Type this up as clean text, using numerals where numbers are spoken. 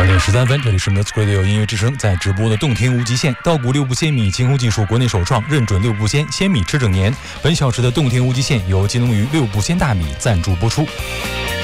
2:13，这里是 Music Radio 音乐之声，在直播的动听无极限，稻谷6步鲜米，清空技术国内首创，认准6步鲜，鲜米吃整年。本小时的动听无极限由金龙鱼6步鲜大米赞助播出。